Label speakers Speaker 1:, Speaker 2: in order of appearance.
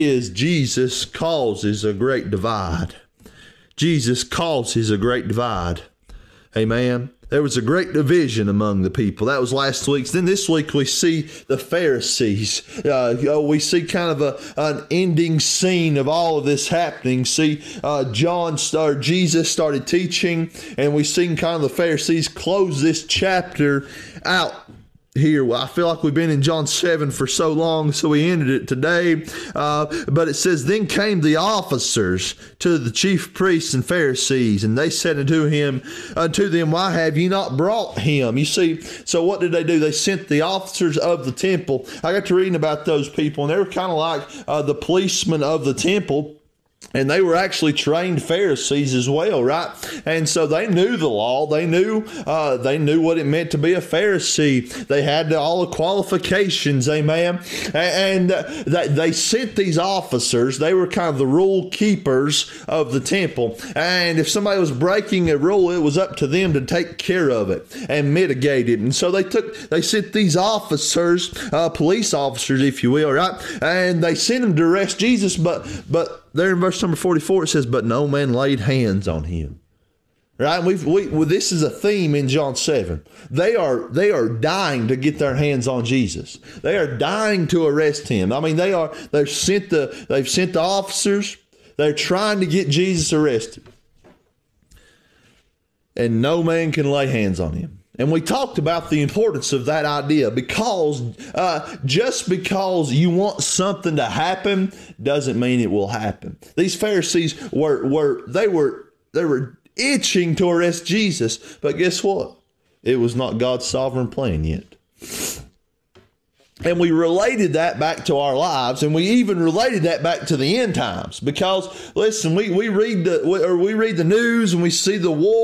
Speaker 1: is Jesus causes a great divide. Jesus causes a great divide. Amen. There was a great division among the people. That was last week's. Then this week we see the Pharisees. We see kind of an ending scene of all of this happening. See, Jesus started teaching, and we see kind of the Pharisees close this chapter out here. Well, I feel like we've been in John 7 for so long, so we ended it today. But it says, then came the officers to the chief priests and Pharisees, and they said unto them, why have ye not brought him? You see, so what did they do? They sent the officers of the temple. I got to reading about those people, and they were kind of like the policemen of the temple. And they were actually trained Pharisees as well, right? And so they knew the law. They knew what it meant to be a Pharisee. They had all the qualifications, amen. And they sent these officers. They were kind of the rule keepers of the temple. And if somebody was breaking a rule, it was up to them to take care of it and mitigate it. And so they sent these officers, police officers, if you will, right? And they sent them to arrest Jesus, but there in verse number 44, it says, but no man laid hands on him. Right? This is a theme in John 7. They are dying to get their hands on Jesus. They are dying to arrest him. I mean, they've sent the officers. They're trying to get Jesus arrested. And no man can lay hands on him. And we talked about the importance of that idea, because just because you want something to happen doesn't mean it will happen. These Pharisees were itching to arrest Jesus, but guess what? It was not God's sovereign plan yet. And we related that back to our lives, and we even related that back to the end times. Because listen, we read the news and we see the war.